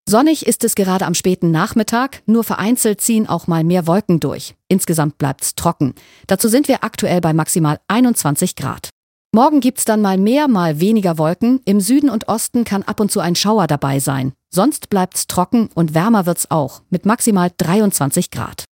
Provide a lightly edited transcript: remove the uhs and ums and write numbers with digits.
Sonnig ist es gerade am späten Nachmittag, nur vereinzelt ziehen auch mal mehr Wolken durch. Insgesamt bleibt's trocken. Dazu sind wir aktuell bei maximal 21 Grad. Morgen gibt's dann mal mehr, mal weniger Wolken. Im Süden und Osten kann ab und zu ein Schauer dabei sein. Sonst bleibt's trocken und wärmer wird's auch, mit maximal 23 Grad.